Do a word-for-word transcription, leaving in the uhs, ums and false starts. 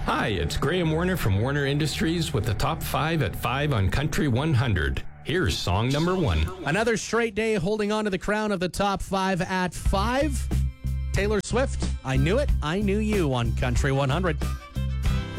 Hi, it's Graham Warner from Warner Industries with the top five at five on Country one hundred. Here's song number one. Another straight day holding on to the crown of the top five at five. Taylor Swift, I Knew It, I Knew You on Country one hundred.